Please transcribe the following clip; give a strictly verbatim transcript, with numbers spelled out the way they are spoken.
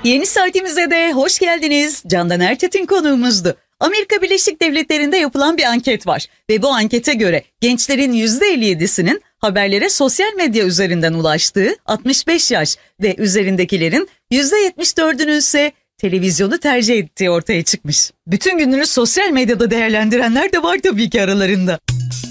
Yeni saatimize de hoş geldiniz. Candan Erçetin konuğumuzdu. Amerika Birleşik Devletleri'nde yapılan bir anket var. Ve bu ankete göre gençlerin yüzde elli yedisinin haberlere sosyal medya üzerinden ulaştığı, altmış beş yaş ve üzerindekilerin yüzde yetmiş dördünün ise televizyonu tercih ettiği ortaya çıkmış. Bütün gününü sosyal medyada değerlendirenler de var tabii ki aralarında.